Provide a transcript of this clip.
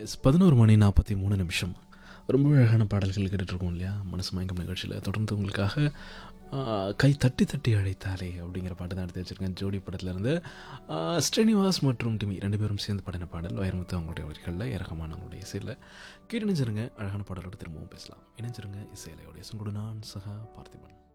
S 11:43 ரொம்ப அழகான பாடல்கள் கேட்டுட்ருக்கோம் இல்லையா? மனசு மயங்கும் நிகழ்ச்சியில் தொடர்ந்து உங்களுக்காக கை தட்டி தட்டி அழைத்தாலே அப்படிங்கிற பாட்டு தான் எடுத்து வச்சுருக்கேன். ஜோடி படத்துலேருந்து ஸ்ரீனிவாஸ் மற்றும் டிமி 2 பேரும் சேர்ந்து பாடின பாடல். வைரமுத்து அவங்களுடைய வரிகளில் இறக்கமான அவங்களுடைய இசையில் கேட்டு இணைஞ்சிருங்க. அழகான பாடலோடு திரும்பவும் பேசலாம். இணைஞ்சிருங்க இசையிலையோடைய சுங்குடு நான் சகா பார்த்திபன்.